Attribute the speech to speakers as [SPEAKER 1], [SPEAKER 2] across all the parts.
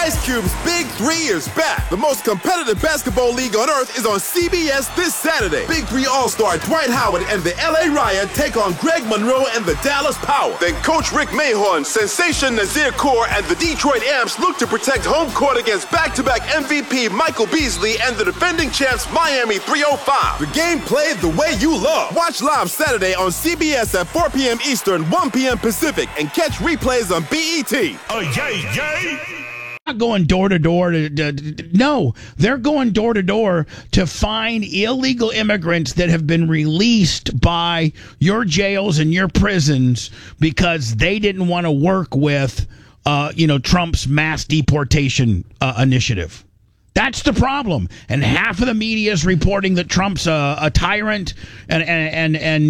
[SPEAKER 1] Ice Cube's Big 3 is back. The most competitive basketball league on earth is on CBS this Saturday. Big 3 All-Star Dwight Howard and the LA Riot take on Greg Monroe and the Dallas Power. Then Coach Rick Mahorn, Sensation Nazir Kaur, and the Detroit Amps look to protect home court against back-to-back MVP Michael Beasley and the defending champs Miami 305. The game played the way you love. Watch live Saturday on CBS at 4 p.m. Eastern, 1 p.m. Pacific, and catch replays on BET.
[SPEAKER 2] Oh, yay!
[SPEAKER 3] Not going door to door no, they're going door to door to find illegal immigrants that have been released by your jails and your prisons because they didn't want to work with Trump's mass deportation initiative. That's the problem. And half of the media is reporting that Trump's a tyrant and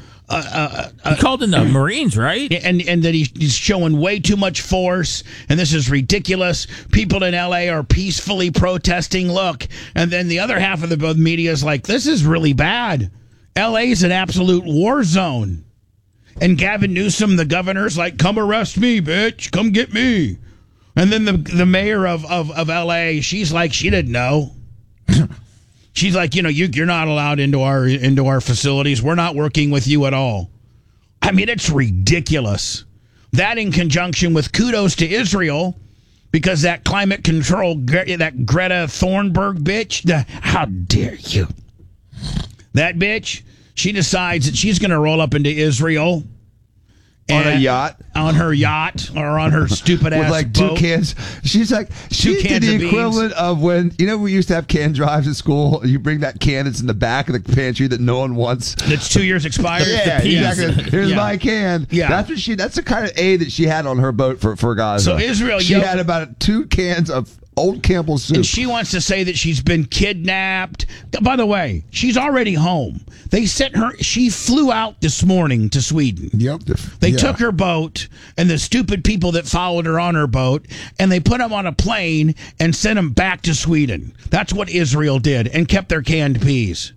[SPEAKER 4] he called in the Marines, right?
[SPEAKER 3] And that he's showing way too much force, and this is ridiculous. People in L.A. are peacefully protesting. Look, and then the other half of the media is like, this is really bad. L.A. is an absolute war zone. And Gavin Newsom, the governor's like, come arrest me, bitch. Come get me. And then the mayor of L.A., she's like, she didn't know. She's like, you're not allowed into our facilities. We're not working with you at all. I mean, it's ridiculous. That in conjunction with kudos to Israel, because that climate control, that Greta Thunberg bitch, how dare you? That bitch, she decides that she's going to roll up into Israel.
[SPEAKER 5] On a yacht?
[SPEAKER 3] On her yacht or on her stupid ass
[SPEAKER 5] with like
[SPEAKER 3] boat.
[SPEAKER 5] 2 cans. She's like, she did the equivalent of when, we used to have canned drives at school. You bring that can that's in the back of the pantry that no one wants.
[SPEAKER 3] That's 2 years expired.
[SPEAKER 5] Yeah, exactly. Here's my can.
[SPEAKER 3] Yeah.
[SPEAKER 5] That's the kind of aid that she had on her boat for Gaza.
[SPEAKER 3] So Israel,
[SPEAKER 5] she had about 2 cans of Old Campbell's soup.
[SPEAKER 3] And she wants to say that she's been kidnapped. By the way, she's already home. They sent her. She flew out this morning to Sweden.
[SPEAKER 6] Yep.
[SPEAKER 3] They took her boat and the stupid people that followed her on her boat, and they put them on a plane and sent them back to Sweden. That's what Israel did, and kept their canned peas.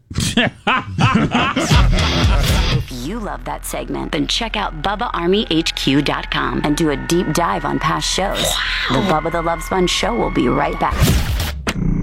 [SPEAKER 7] If you love that segment, then check out BubbaArmyHQ.com and do a deep dive on past shows. The Bubba the Love Sponge Show will be right back.